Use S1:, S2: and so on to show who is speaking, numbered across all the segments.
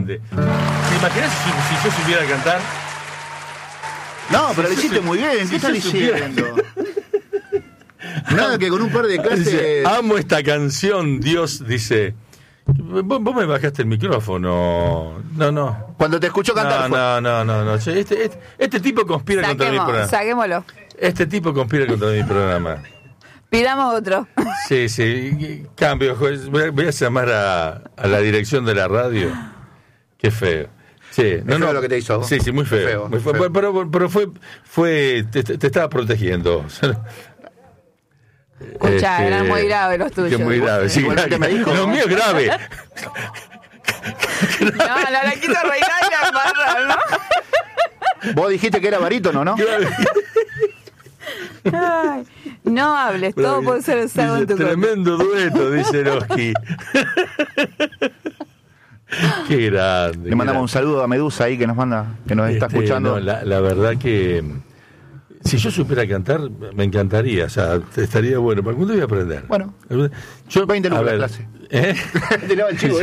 S1: grande. ¿Te imaginas si yo supiera cantar?
S2: No, pero lo hiciste muy bien. ¿Qué estás diciendo? Nada que con un par de clases...
S1: Dice, amo esta canción, Dios, dice... Vos me bajaste el micrófono. No.
S2: Cuando te escucho cantar
S1: No. Che, este tipo conspira contra mi programa.
S3: Saquémoslo.
S1: Este tipo conspira contra mi programa.
S3: Pidamos otro.
S1: Sí. Cambio. Voy a llamar a la dirección de la radio. Qué feo. Sí,
S2: no lo que te hizo.
S1: Sí, muy feo. Muy feo. Pero fue te estaba protegiendo.
S3: Escuchá, eran muy graves los tuyos.
S1: Que muy grave, sí,
S2: me dijo.
S1: Lo mío es grave.
S3: No, la quito reinar y la embarra, ¿no?
S2: Vos dijiste que era barítono, ¿no?
S3: Ay, no hables, todo puede ser usado en tu
S1: tremendo dueto, dice Eroski. Qué grande.
S2: Le mandamos un saludo a Medusa ahí que nos está escuchando.
S1: No, la verdad que si yo supiera cantar, me encantaría, o sea, estaría bueno. ¿Para cuándo voy a aprender?
S2: Bueno,
S1: yo
S2: 20 lucas la clase. Te lava el chivo,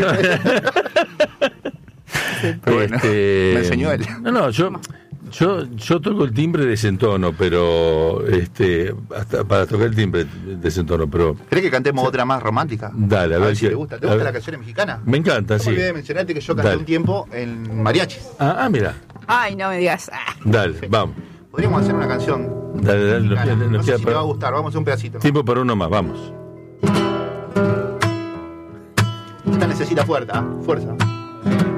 S1: Bueno,
S2: me enseñó él.
S1: No, yo toco el timbre desentono, pero hasta para tocar el timbre desentono, pero...
S2: ¿Querés que cantemos otra más romántica?
S1: Dale, a ver
S2: si te gusta. ¿Te gusta la canción mexicana?
S1: Me encanta, sí.
S2: No me olvidé de mencionarte que yo canté un tiempo en mariachis.
S1: Mira.
S3: Ay, no me digas.
S1: Dale,
S2: sí.
S1: Vamos.
S2: Podríamos hacer una canción.
S1: Dale,
S2: no sé si te va a gustar, vamos a hacer un pedacito.
S1: Tiempo para uno más, vamos.
S2: Esta necesita fuerza.